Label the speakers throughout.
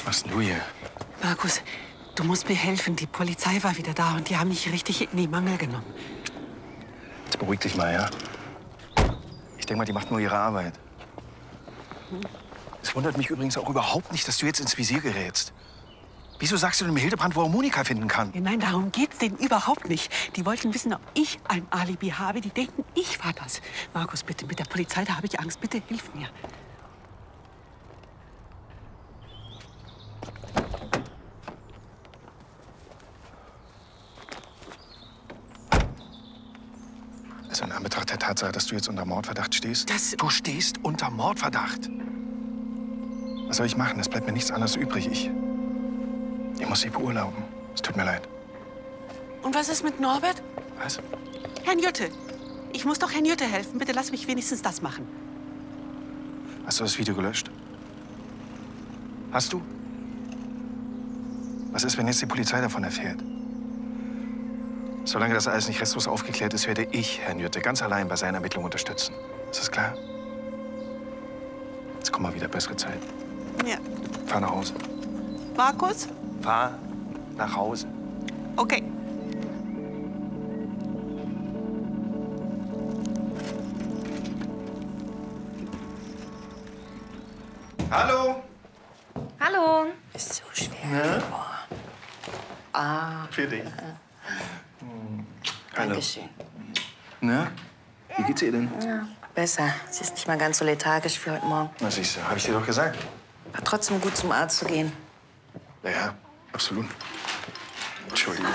Speaker 1: Was machst denn du hier?
Speaker 2: Markus, du musst mir helfen. Die Polizei war wieder da und die haben mich richtig in die Mangel genommen.
Speaker 1: Jetzt beruhig dich mal, ja? Ich denke mal, die macht nur ihre Arbeit. Es wundert mich übrigens auch überhaupt nicht, dass du jetzt ins Visier gerätst. Wieso sagst du dem Hildebrand, wo er Monika finden kann?
Speaker 2: Nein, darum geht's denen überhaupt nicht. Die wollten wissen, ob ich ein Alibi habe. Die denken, ich war das. Markus, bitte, mit der Polizei, da habe ich Angst. Bitte, hilf mir.
Speaker 1: Also in Anbetracht der Tatsache, dass du jetzt unter Mordverdacht stehst? Du stehst unter Mordverdacht. Was soll ich machen? Es bleibt mir nichts anderes übrig. Ich muss sie beurlauben. Es tut mir leid.
Speaker 2: Und was ist mit Norbert?
Speaker 1: Was?
Speaker 2: Herrn Jütte. Ich muss doch Herrn Jütte helfen. Bitte lass mich wenigstens das machen.
Speaker 1: Hast du das Video gelöscht? Hast du? Was ist, wenn jetzt die Polizei davon erfährt? Solange das alles nicht restlos aufgeklärt ist, werde ich Herrn Jütte ganz allein bei seinen Ermittlungen unterstützen. Ist das klar? Jetzt komm mal wieder, bessere Zeit.
Speaker 2: Ja.
Speaker 1: Fahr nach Hause.
Speaker 2: Markus?
Speaker 1: Fahr nach Hause.
Speaker 2: Okay.
Speaker 1: Hallo.
Speaker 3: Hallo. Ist so schwer.
Speaker 1: Ne? Für dich. Hallo.
Speaker 3: Dankeschön.
Speaker 1: Na, wie geht's ihr denn?
Speaker 3: Ja, besser. Sie ist nicht mal ganz so lethargisch wie heute Morgen.
Speaker 1: Na siehst du, hab ich dir doch gesagt.
Speaker 3: War trotzdem gut, zum Arzt zu gehen.
Speaker 1: Ja, absolut. Entschuldigung.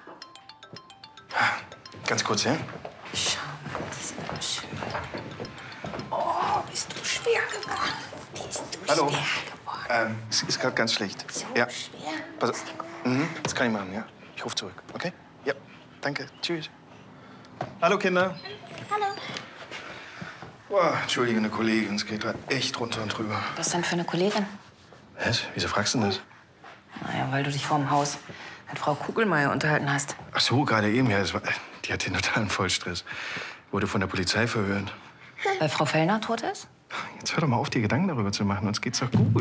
Speaker 1: Ganz kurz, ja?
Speaker 3: Schau mal, die sind aber schön. Oh, bist du schwer geworden. Bist du
Speaker 1: Hallo.
Speaker 3: schwer geworden.
Speaker 1: Es ist gerade ganz schlecht.
Speaker 3: So
Speaker 1: ja.
Speaker 3: schwer.
Speaker 1: Pass auf. Das kann ich machen, ja? Ich rufe zurück, okay? Ja, danke. Tschüss. Hallo, Kinder.
Speaker 3: Hallo.
Speaker 1: Boah, entschuldige, eine Kollegin. Es geht gerade echt runter und drüber.
Speaker 3: Was denn für eine Kollegin?
Speaker 1: Was? Wieso fragst du denn das?
Speaker 3: Naja, weil du dich vorm Haus mit Frau Kugelmeier unterhalten hast.
Speaker 1: Ach so, gerade eben, ja. Die hat den totalen Vollstress. Wurde von der Polizei verhört.
Speaker 3: Weil Frau Fellner tot ist?
Speaker 1: Jetzt hör doch mal auf, dir Gedanken darüber zu machen. Uns geht's doch gut.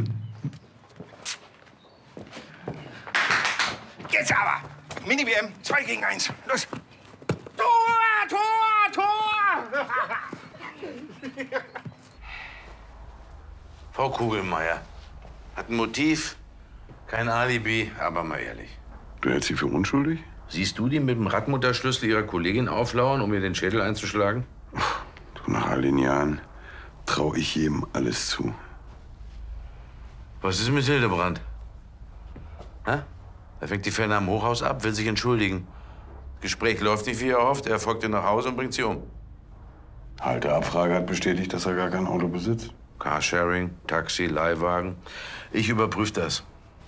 Speaker 1: Jetzt aber! Mini-WM, 2 gegen 1. Los! Tor, Tor, Tor!
Speaker 4: Frau Kugelmeier hat ein Motiv, kein Alibi, aber mal ehrlich.
Speaker 5: Du hältst sie für unschuldig?
Speaker 4: Siehst du die mit dem Radmutterschlüssel ihrer Kollegin auflauern, um ihr den Schädel einzuschlagen?
Speaker 5: Du, nach all den Jahren traue ich jedem alles zu.
Speaker 4: Was ist mit Hildebrand? Hä? Er fängt die Fälle am Hochhaus ab, will sich entschuldigen. Das Gespräch läuft nicht, wie er hofft. Er folgt ihr nach Hause und bringt sie um.
Speaker 5: Alte Abfrage hat bestätigt, dass er gar kein Auto besitzt.
Speaker 4: Carsharing, Taxi, Leihwagen. Ich überprüfe das.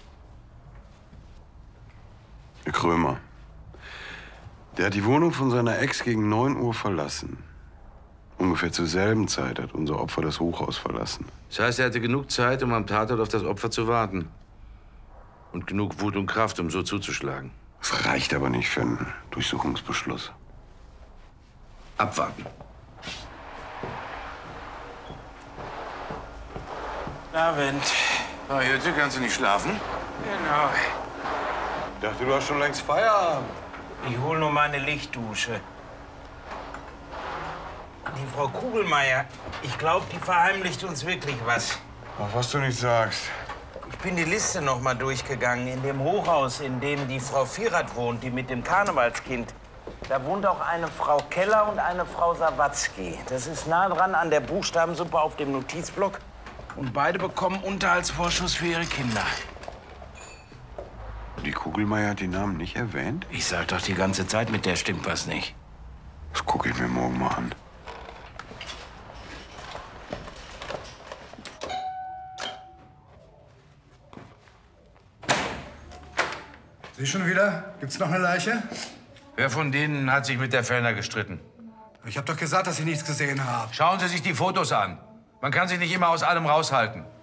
Speaker 5: Herr Krömer. Der hat die Wohnung von seiner Ex gegen 9 Uhr verlassen. Ungefähr zur selben Zeit hat unser Opfer das Hochhaus verlassen.
Speaker 4: Das heißt, er hatte genug Zeit, um am Tatort auf das Opfer zu warten. Und genug Wut und Kraft, um so zuzuschlagen.
Speaker 5: Das reicht aber nicht für einen Durchsuchungsbeschluss.
Speaker 4: Abwarten.
Speaker 6: Abend.
Speaker 4: Oh, Jütte, kannst du nicht schlafen?
Speaker 6: Genau.
Speaker 5: Ich dachte, du hast schon längst Feierabend.
Speaker 6: Ich hol nur mal eine Lichtdusche. Die Frau Kugelmeier, ich glaube, die verheimlicht uns wirklich was.
Speaker 5: Ach, was du nicht sagst.
Speaker 6: Ich bin die Liste noch mal durchgegangen. In dem Hochhaus, in dem die Frau Vierath wohnt, die mit dem Karnevalskind. Da wohnt auch eine Frau Keller und eine Frau Sawatzki. Das ist nah dran an der Buchstabensuppe auf dem Notizblock. Und beide bekommen Unterhaltsvorschuss für ihre Kinder.
Speaker 5: Die Kugelmeier hat die Namen nicht erwähnt?
Speaker 6: Ich sag doch die ganze Zeit, mit der stimmt was nicht.
Speaker 5: Das gucke ich mir morgen mal an.
Speaker 7: Sie schon wieder? Gibt's noch eine Leiche?
Speaker 4: Wer von denen hat sich mit der Fellner gestritten?
Speaker 7: Ich habe doch gesagt, dass Sie nichts gesehen haben.
Speaker 4: Schauen Sie sich die Fotos an. Man kann sich nicht immer aus allem raushalten.